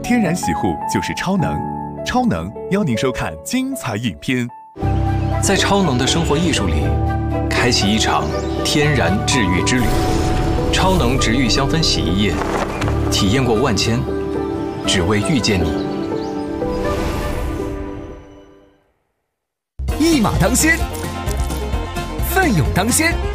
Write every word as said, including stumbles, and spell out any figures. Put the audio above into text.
天然洗护就是超能，超能邀您收看精彩影片。 在超能的生活艺术里，开启一场天然治愈之旅。超能植愈香氛洗衣液，体验过万千，只为遇见你。 一马当先，奋勇当先。